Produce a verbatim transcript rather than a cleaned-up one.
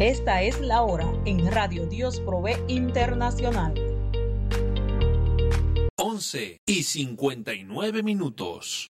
Esta es la hora en Radio Dios Provee Internacional. once y cincuenta y nueve minutos.